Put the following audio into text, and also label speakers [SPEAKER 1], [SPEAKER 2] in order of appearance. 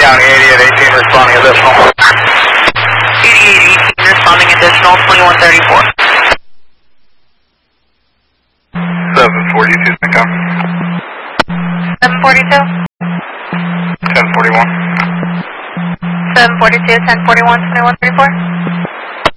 [SPEAKER 1] County 8818 responding additional.
[SPEAKER 2] 8818 responding additional 2134.
[SPEAKER 1] 742 St.
[SPEAKER 2] 742?
[SPEAKER 1] 1041.
[SPEAKER 2] 742, 1041, 2134.